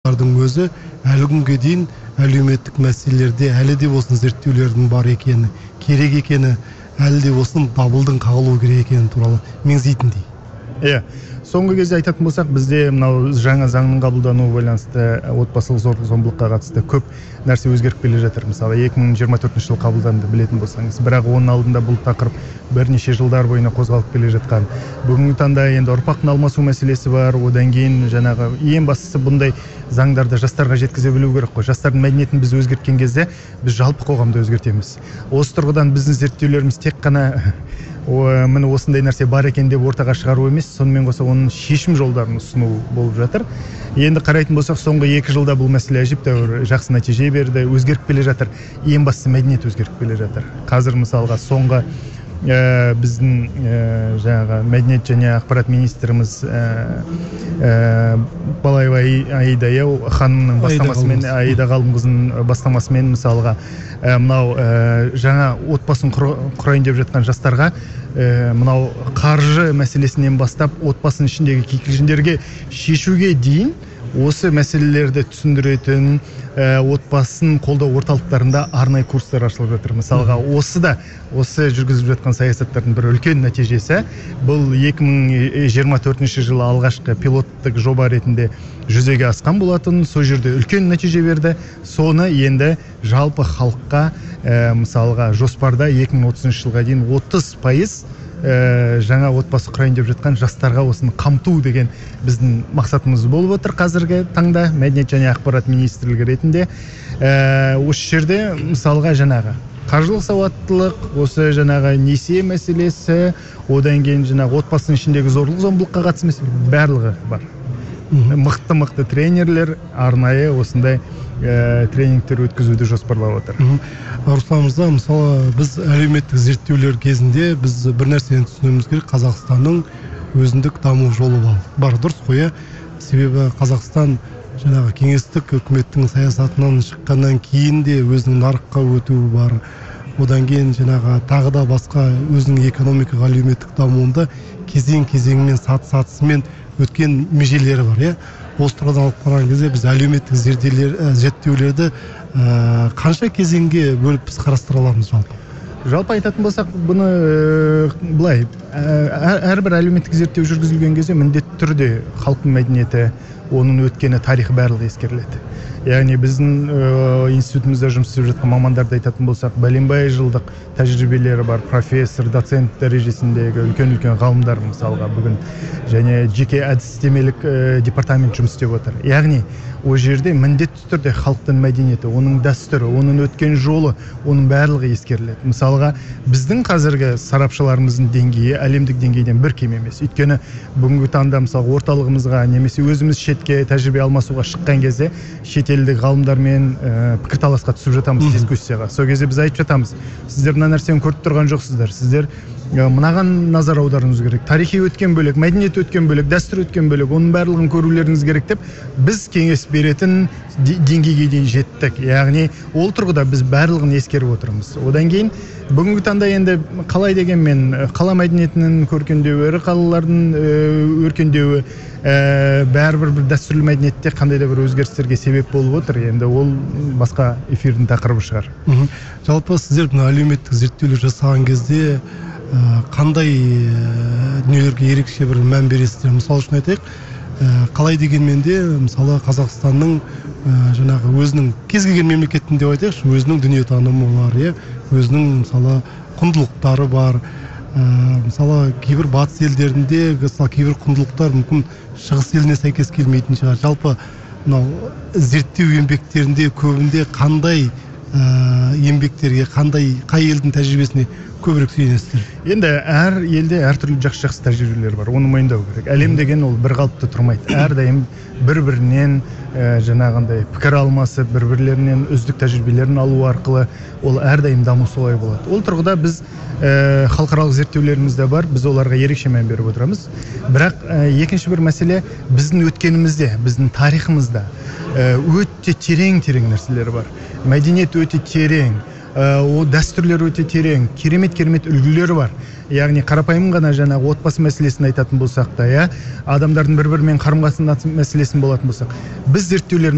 жастардың өзі әлі күнге дейін әлеуметтік мәселелерде әлі де болсын зерттеулердің бар екені, керек екені, әлі де болсын дабылдың қағылу керек екені туралы меңзейтіндей. Иә, соңғы кезде айтатын болсақ, бізде мынау жаңа заңның қабылдануы байланысты отбасылық зорлық-зомбылыққа қатысты көп нәрсе өзгеріп келе жатыр. Мысалы 2024 жылы қабылданды, білетін болсаңыз, бірақ оның алдында бұл тақырып бірнеше жылдар бойына қозғалып келе жатқан. Бүгінгі таңда енді ұрпақтың алмасу мәселесі бар, одан кейін жаңағы ең бастысы бұндай заңдарды жастарға жеткізе білу керек қой. Жастардың мәдениетін біз өзгерткен кезде біз жалпы қоғамды өзгертеміз. Осы тұрғыдан біздің зерттеулеріміз тек қана міне осындай нәрсе бар екен деп ортаға шығару емес, сонымен қоса оның шешім жолдарын ұсыну болып жатыр. Енді қарайтын болсақ, соңғы 2 жылда бұл мәселе әжептәуір жақсы нәтиже берді, өзгеріп келе жатыр. Ең бастысы мәдениет өзгеріп келе жатыр. Қазір мысалға соңғы біздің жаңағы мәдениет және ақпарат министріміз Балаева Аида ханымның бастамасымен, Аида Ғалымқызының бастамасымен мысалға мынау жаңа отбасын құрайын деп жатқан жастарға мынау қаржы мәселесінен бастап отбасының ішіндегі кикілжіңдерге шешуге дейін осы мәселелерді түсіндіретін отбасын қолдау орталықтарында арнайы курстар ашылып жатыр. Мысалға осы жүргізіп жатқан саясаттардың бір үлкен нәтижесі бұл 2024 жылы алғашқы пилоттық жоба ретінде жүзеге асқан болатын. Сол жерде үлкен нәтиже берді. Соны енді жалпы халыққа мысалға жоспарда 2030 жылға дейін 30% жаңа отбасы құрайын деп жатқан жастарға осыны қамту деген біздің мақсатымыз болып отыр қазіргі таңда мәдениет және ақпарат министрлігі ретінде. Осы жерде мысалға жаңағы қаржылық сауаттылық, осы жаңағы несие мәселесі, одан кейін жаңағы отбасының ішіндегі зорлық-зомбылыққа қатысты мәселе барлығы бар. Мықты тренерлер арнайы осындай тренингтер өткізуді жоспарлап отыр. Руслан мырза, мысалы біз әлеуметтік зерттеулер кезінде біз бір нәрсені түсінуіміз керек, Қазақстанның өзіндік даму жолы бар, дұрыс қой. Себебі Қазақстан жаңағы кеңестік үкіметтің саясатынан шыққаннан кейін де өзінің нарыққа өтуі бар. Одан кейін жаңағы тағы да басқа өзінің экономикалық әлеуметтік дамуында кезең-кезеңмен, саты-сатысымен өткен межелері бар. Осы тұрғыдан алып қараған кезде біз әлеуметтік зерттеулерді қанша кезеңге бөліп біз қарастыра аламыз жалпы? Жалпы айтатын болсақ, бұны былай, әрбір әлеуметтік зерттеу жүргізілген кезде міндетті түрде халықтың мәдениеті, оның өткені, тарихы барлығы ескеріледі. Яғни біздің институтымызда жұмыс істеп жатқан мамандарды айтатын болсақ, бәленбай жылдық тәжірибелері бар профессор, доцент дәрежесіндегі үлкен ғалымдар мысалға бүгін және жеке әдістемелік департамент жұмыс істеп отыр. Яғни о жерде міндетті түрде халықтың мәдениеті, оның дәстүрі, оның өткен жолы, оның барлығы ескеріледі. Мысалға біздің қазіргі сарапшыларымыздың деңгейі әлемдік деңгейден бір кем емес. Өйткені бүгінгі таңда мысалы орталығымызға немесе өзіміз шетке тәжірибе алмасуға шыққан кезде шетелдік ғалымдармен пікірталасқа түсіп жатамыз, дискуссияға. Сол кезде біз айтып жатамыз, сіздер мына нәрсені көріп тұрған жоқсыздар, сіздер мынаған назар аударуыңыз керек. Тарихи өткен бөлек, мәдениет өткен бөлек, дәстүр өткен бөлек, оның барлығын көрулеріңіз керек деп біз кеңес беретін деңгейге дейін жеттік. Яғни ол тұрғыда біз барлығын ескеріп отырмыз. Одан кейін бүгінгі таңда енді қалай дегенмен қала мәдениетінің көркендеуі, ірі қалалардың өркендеуі бәрібір бір дәстүрлі мәдениетте қандай да бір өзгерістерге себеп болып отыр. Енді ол басқа эфирдің тақырыбы шығар. Жалпы сіздер әлеуметтік зерттеулер жасаған кезде қандай дүниелерге ерекше бір мән бересіздер? Мысалы үшін айтайық, қалай дегенмен де мысалы Қазақстанның жаңағы өзінің кез келген мемлекеттің деп айтайықшы, өзінің дүниетанымы бар, өзінің мысалы құндылықтары бар. Мысалы кейбір батыс елдерінде кейбір құндылықтар мүмкін шығыс еліне сәйкес келмейтін шығар. Жалпы мынау зерттеу еңбектерінде көбінде қандай еңбектерге, қай елдің тәжірибесіне көбірек сүйенесіздер? Енді әр елде әртүрлі жақсы тәжірибелер бар, оны мойындау керек. Әлем деген ол бір қалыпты тұрмайды. Әрдайым бір-бірінен жаңағындай пікір алмасып, бір-бірлерінен үздік тәжірибелерін алу арқылы ол әрдайым даму солай болады. Ол тұрғыда біз халықаралық зерттеулеріміз де бар, біз оларға ерекше мән беріп отырамыз. Бірақ екінші бір мәселе, біздің өткенімізде, біздің тарихымызда өте терең нәрселер бар. Мәдениет өте терең, о дәстүрлер өте терең, керемет үлгілері бар. Яғни қарапайым ғана жаңағы отбасы мәселесін айтатын болсақ та, адамдардың бір-бірімен қарым-қатынас мәселесін болатын болсақ, біз зерттеулеріміз